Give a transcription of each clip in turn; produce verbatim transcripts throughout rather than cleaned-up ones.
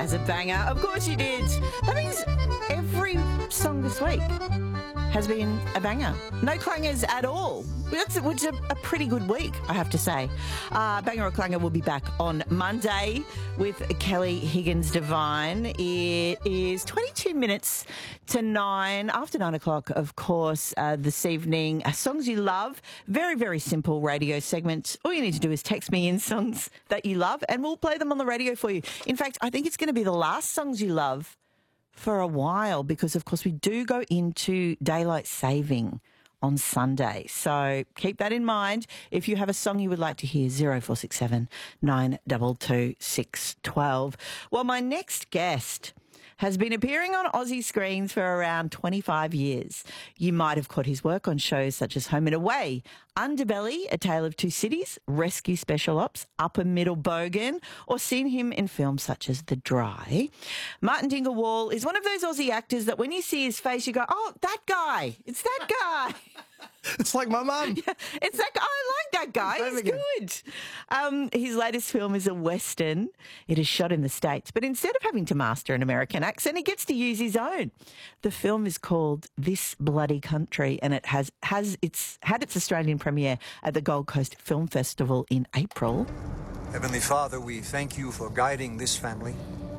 as a banger. Of course you did. That means every song this week has been a banger. No clangers at all. That's which is a, a pretty good week, I have to say. Uh, Banger or Clanger will be back on Monday with Kelly Higgins Devine. It is twenty-two minutes to nine, after nine o'clock, of course, uh, this evening. Uh, songs you love. Very, very simple radio segment. All you need to do is text me in songs that you love and we'll play them on the radio for you. In fact, I think it's going to be the last songs you love for a while because, of course, we do go into daylight saving on Sunday. So keep that in mind. If you have a song you would like to hear, zero four six seven, nine two two, six one two. Well, my next guest has been appearing on Aussie screens for around twenty-five years. You might have caught his work on shows such as Home and Away, Underbelly, A Tale of Two Cities, Rescue Special Ops, Upper Middle Bogan, or seen him in films such as The Dry. Martin Dingle-Wall is one of those Aussie actors that when you see his face, you go, oh, that guy. It's that guy. It's like my mum. Yeah, it's that guy. I like that guy. He's good. Um, his latest film is a Western. It is shot in the States, but instead of having to master an American accent, he gets to use his own. The film is called This Bloody Country, and it has, has its had its Australian premiere at the Gold Coast Film Festival in April. Heavenly Father, we thank you for guiding this family.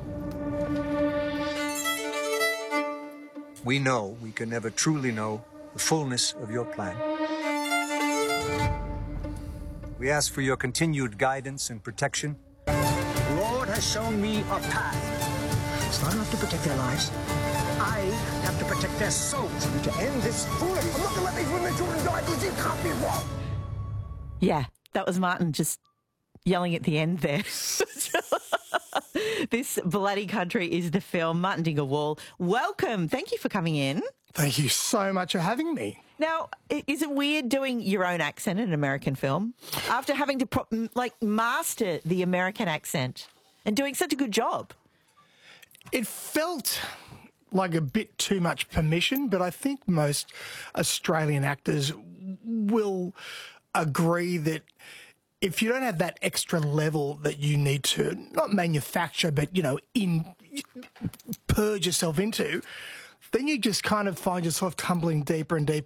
We know we can never truly know the fullness of your plan. We ask for your continued guidance and protection. The Lord has shown me a path. It's not enough to protect their lives. I have to protect their souls. To end this foolish. I'm not going to let these women and children die because you can't be wrong. Yeah, that was Martin just yelling at the end there. This Bloody Country is the film. Martin Dingle-Wall, welcome. Thank you for coming in. Thank you so much for having me. Now, is it weird doing your own accent in an American film after having to pro- like master the American accent and doing such a good job? It felt like a bit too much permission, but I think most Australian actors will agree that if you don't have that extra level that you need to, not manufacture, but, you know, in purge yourself into, then you just kind of find yourself tumbling deeper and deeper